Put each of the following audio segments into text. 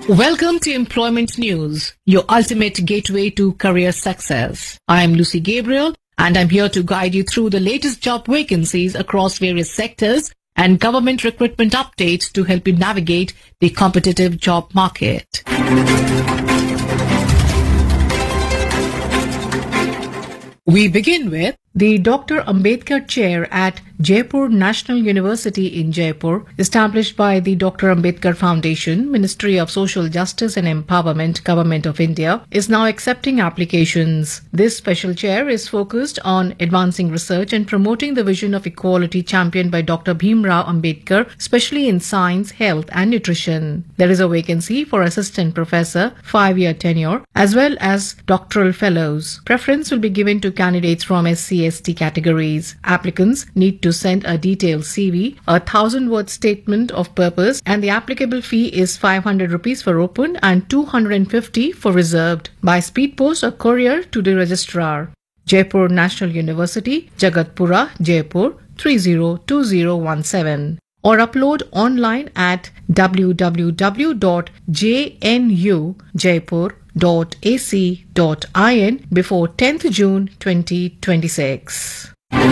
Welcome to Employment News, your ultimate gateway to career success. I am Lucy Gabriel, and I'm here to guide you through the latest job vacancies across various sectors and government recruitment updates to help you navigate the competitive job market. We begin with the Dr. Ambedkar Chair at Jaipur National University in Jaipur, established by the Dr. Ambedkar Foundation, Ministry of Social Justice and Empowerment, Government of India, is now accepting applications. This special chair is focused on advancing research and promoting the vision of equality championed by Dr. Bhimrao Ambedkar, especially in science, health and nutrition. There is a vacancy for assistant professor, 5-year tenure, as well as doctoral fellows. Preference will be given to candidates from SC/ST categories. Applicants need to send a detailed CV, a 1,000-word statement of purpose, and the applicable fee is 500 rupees for open and 250 for reserved. By speed post or courier to the registrar. Jaipur National University, Jagatpura, Jaipur 302017. Or upload online at www.jnujaipur.ac.in before 10th June 2026.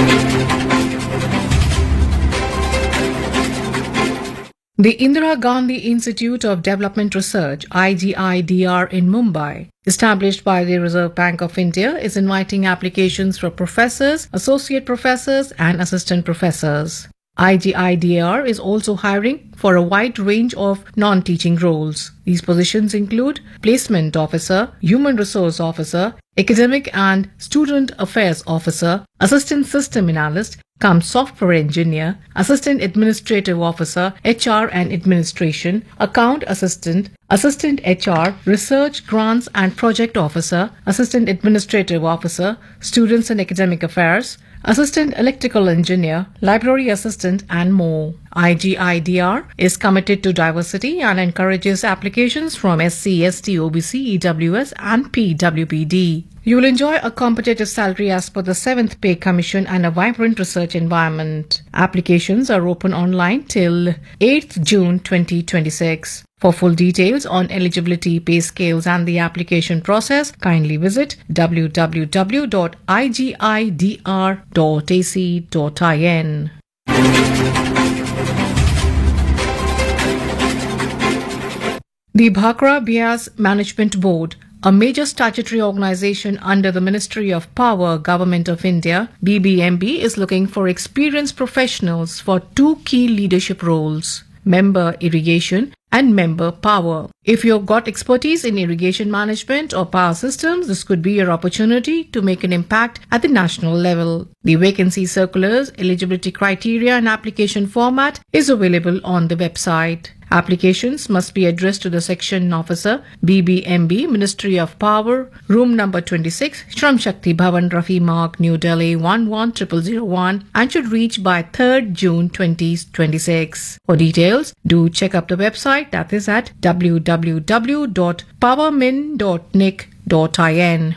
The Indira Gandhi Institute of Development Research, IGIDR in Mumbai, established by the Reserve Bank of India, is inviting applications for professors, associate professors and assistant professors. IGIDR is also hiring for a wide range of non-teaching roles. These positions include Placement Officer, Human Resource Officer, Academic and Student Affairs Officer, Assistant System Analyst, Software Engineer, Assistant Administrative Officer, HR and Administration, Account Assistant, Assistant HR, Research, Grants and Project Officer, Assistant Administrative Officer, Students and Academic Affairs, Assistant Electrical Engineer, Library Assistant and more. IGIDR is committed to diversity and encourages applications from SC, ST, OBC, EWS and PWBD. You will enjoy a competitive salary as per the 7th Pay Commission and a vibrant research environment. Applications are open online till 8th June 2026. For full details on eligibility, pay scales and the application process, kindly visit www.igidr.ac.in. The Bhakra Bias Management Board, a major statutory organization under the Ministry of Power, Government of India, BBMB, is looking for experienced professionals for 2 key leadership roles: member irrigation and member power. If you've got expertise in irrigation management or power systems, this could be your opportunity to make an impact at the national level. The vacancy circulars, eligibility criteria and application format is available on the website. Applications must be addressed to the Section Officer, BBMB, Ministry of Power, room number 26, Shram Shakti Bhavan, Rafi Marg, New Delhi 110001, and should reach by 3rd June 2026. For details, do check up the website, that is at www.powermin.nic.in.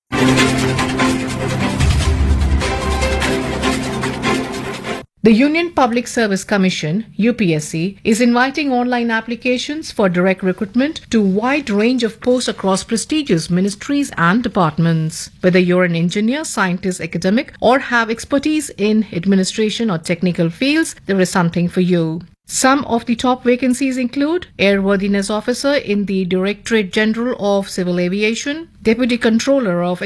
The Union Public Service Commission, UPSC, is inviting online applications for direct recruitment to a wide range of posts across prestigious ministries and departments. Whether you're an engineer, scientist, academic, or have expertise in administration or technical fields, there is something for you. Some of the top vacancies include Airworthiness Officer in the Directorate General of Civil Aviation, Deputy Controller of